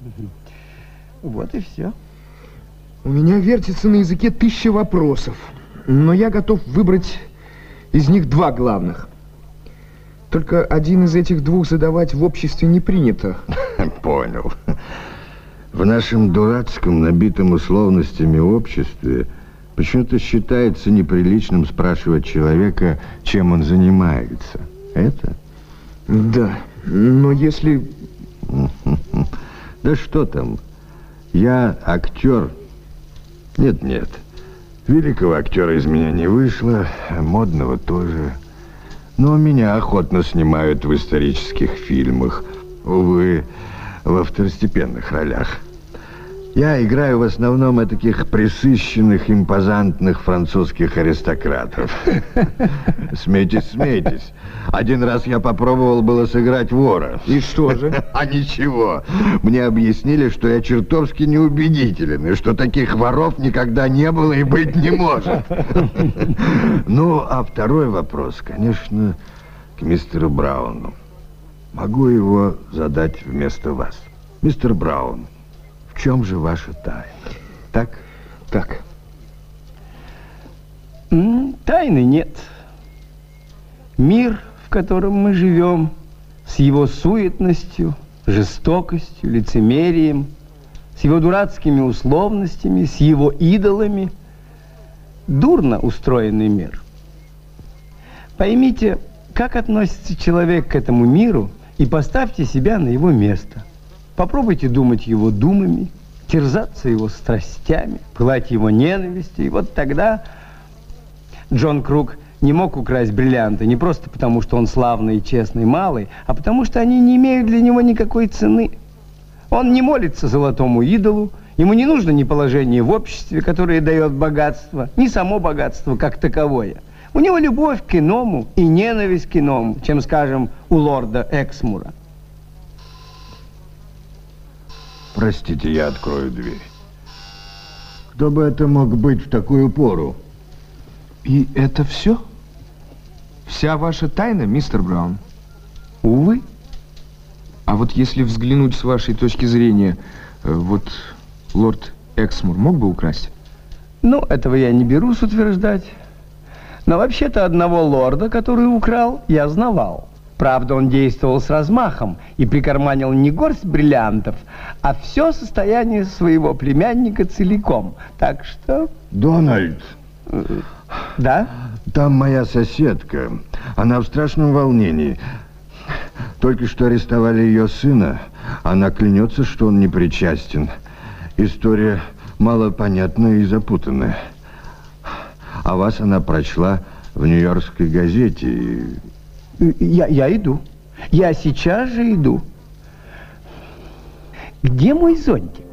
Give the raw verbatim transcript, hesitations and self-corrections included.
Вот и все. У меня вертится на языке тысяча вопросов, но я готов выбрать из них два главных. Только один из этих двух задавать в обществе не принято. Понял. В нашем дурацком, набитом условностями обществе почему-то считается неприличным спрашивать человека, чем он занимается. Это? Да, но если... Да что там? Я актер. Нет-нет. Великого актера из меня не вышло, модного тоже. Но меня охотно снимают в исторических фильмах. Увы, во второстепенных ролях. Я играю в основном и таких пресыщенных, импозантных французских аристократов. Смейтесь, смейтесь. Один раз я попробовал было сыграть вора. И что же? А ничего. Мне объяснили, что я чертовски неубедителен, и что таких воров никогда не было и быть не может. Ну, а второй вопрос, конечно, к мистеру Брауну. Могу его задать вместо вас. Мистер Браун, в чем же ваша тайна? Так? Так. Тайны нет. Мир, в котором мы живем, с его суетностью, жестокостью, лицемерием, с его дурацкими условностями, с его идолами, дурно устроенный мир. Поймите, как относится человек к этому миру, и поставьте себя на его место. Попробуйте думать его думами, терзаться его страстями, пылать его ненавистью, и вот тогда Джон Круг не мог украсть бриллианты не просто потому, что он славный и честный малый, а потому что они не имеют для него никакой цены. Он не молится золотому идолу, ему не нужно ни положение в обществе, которое дает богатство, ни само богатство как таковое. У него любовь к иному и ненависть к иному, чем, скажем, у лорда Эксмура. Простите, я открою дверь. Кто бы это мог быть в такую пору? И это все? Вся ваша тайна, мистер Браун? Увы. А вот если взглянуть с вашей точки зрения, вот лорд Эксмур мог бы украсть? Ну, этого я не берусь утверждать. Но вообще-то одного лорда, который украл, я знавал. Правда, он действовал с размахом и прикарманил не горсть бриллиантов, а все состояние своего племянника целиком. Так что... Дональд! Да? Там моя соседка. Она в страшном волнении. Только что арестовали ее сына. Она клянется, что он не причастен. История малопонятная и запутанная. А вас она прочла в Нью-Йоркской газете и... Я, я иду. Я сейчас же иду. Где мой зонтик?